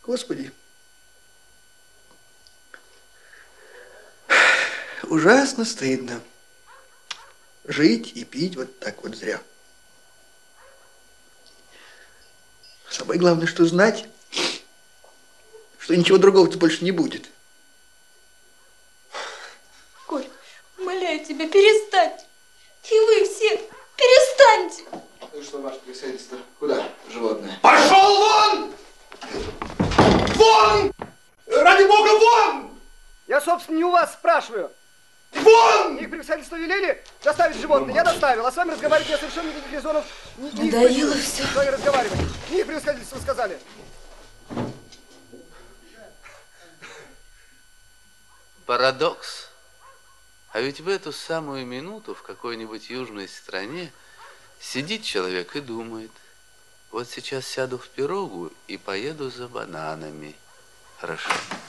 Господи. Ужасно стыдно жить и пить вот так вот зря. Самое главное, что знать, что ничего другого-то больше не будет. Коль, умоляю тебя, перестань. И вы все, перестаньте. Ну что, ваше превосходительство, куда, животное? Пошел вон! Вон! Ради бога, вон! Я, собственно, не у вас спрашиваю. Вон! Их превосходительство велели доставить животное. Я доставил. А с вами разговаривать я совершенно никаких резонов не надоело все. С вами разговаривать. Не их превосходительство сказали. Парадокс. А ведь в эту самую минуту в какой-нибудь южной стране сидит человек и думает: вот сейчас сяду в пирогу и поеду за бананами. Хорошо.